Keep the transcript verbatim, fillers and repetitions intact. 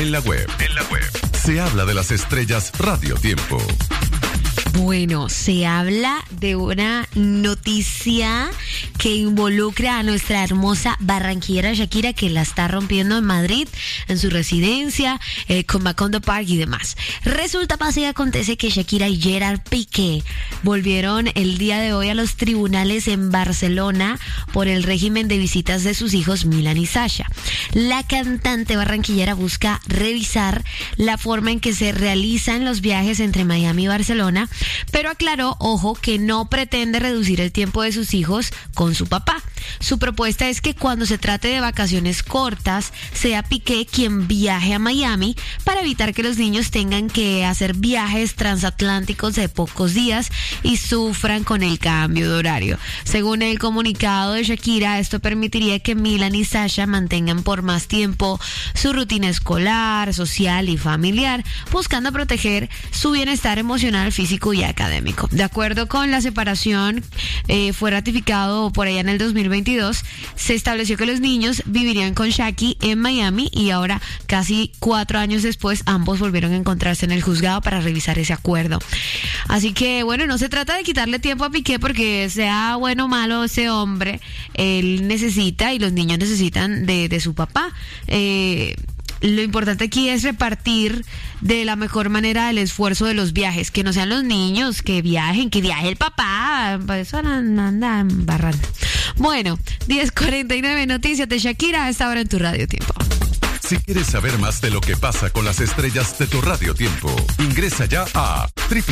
En la web, en la web, se habla de las estrellas Radio Tiempo. Bueno, se habla de una noticia que involucra a nuestra hermosa barranquillera Shakira, que la está rompiendo en Madrid, en su residencia, eh, con Macondo Park y demás. Resulta, pasa y acontece que Shakira y Gerard Piqué volvieron el día de hoy a los tribunales en Barcelona por el régimen de visitas de sus hijos Milan y Sasha. La cantante barranquillera busca revisar la forma en que se realizan los viajes entre Miami y Barcelona, pero aclaró, ojo, que no pretende reducir el tiempo de sus hijos con su papá. Su propuesta es que cuando se trate de vacaciones cortas, sea Piqué quien viaje a Miami para evitar que los niños tengan que hacer viajes transatlánticos de pocos días y sufran con el cambio de horario. Según el comunicado de Shakira, esto permitiría que Milan y Sasha mantengan por más tiempo su rutina escolar, social y familiar, buscando proteger su bienestar emocional, físico y académico. De acuerdo con la separación, eh, fue ratificado por allá en el dos mil veintidós, se estableció que los niños vivirían con Shaki en Miami y ahora, casi cuatro años después, ambos volvieron a encontrarse en el juzgado para revisar ese acuerdo. Así que, bueno, no se trata de quitarle tiempo a Piqué porque sea bueno o malo ese hombre, él necesita y los niños necesitan de, de su papá. Eh... Lo importante aquí es repartir de la mejor manera el esfuerzo de los viajes, que no sean los niños que viajen, que viaje el papá, para eso anda embarrando. Bueno, diez cuarenta y nueve, noticias de Shakira a esta hora en tu Radio Tiempo. Si quieres saber más de lo que pasa con las estrellas de tu Radio Tiempo, ingresa ya a triple